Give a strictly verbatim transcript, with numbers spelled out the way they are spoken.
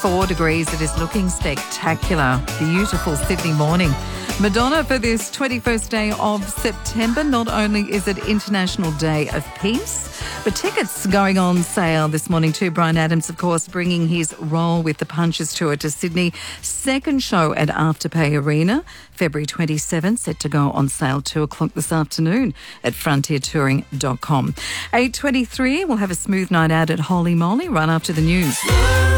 twenty-four degrees. It is looking spectacular. Beautiful Sydney morning. Madonna for this twenty-first day of September. Not only is it International Day of Peace, but tickets going on sale this morning too. Bryan Adams, of course, bringing his Roll with the Punches tour to Sydney. Second show at Afterpay Arena, February twenty-seventh, set to go on sale two o'clock this afternoon at frontier touring dot com. eight twenty-three, we'll have a smooth night out at Holy Moly right after the news.